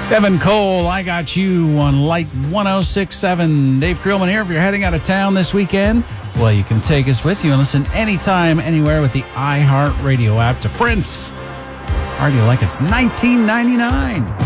Evan Cole, I Got You on Light 106.7. Dave Creelman here. If you're heading out of town this weekend, well, you can take us with you and listen anytime, anywhere with the iHeartRadio app to Prince. How do you like it's $19.99?